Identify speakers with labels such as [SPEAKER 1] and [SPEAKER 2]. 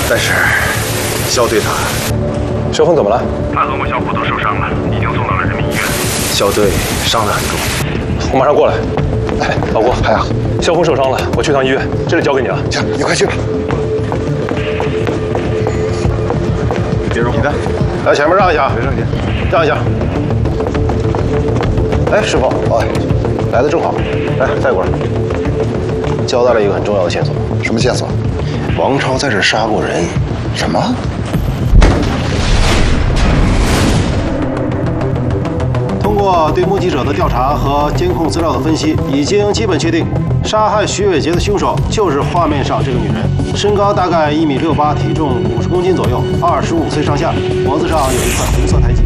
[SPEAKER 1] 但是肖队他，
[SPEAKER 2] 肖峰怎么了？
[SPEAKER 3] 他和莫小虎都受伤了，已经送到了人民医院。
[SPEAKER 1] 肖队伤得很重，
[SPEAKER 2] 我马上过来。哎，老郭，海啊，肖峰受伤了，我去趟医院，这里交给你了。
[SPEAKER 4] 行，你快去吧。
[SPEAKER 1] 别说，你的，
[SPEAKER 4] 来前面让一下，
[SPEAKER 1] 别上去，
[SPEAKER 4] 让一下。哎，师傅，来的正好，来再过来。交代了一个很重要的线索。
[SPEAKER 5] 什么线索？
[SPEAKER 4] 王超在这杀过人。
[SPEAKER 5] 什么？
[SPEAKER 4] 通过对目击者的调查和监控资料的分析，已经基本确定，杀害徐伟杰的凶手就是画面上这个女人。身高大概1.68米，体重50公斤左右，25岁上下，脖子上有一块红色台阶。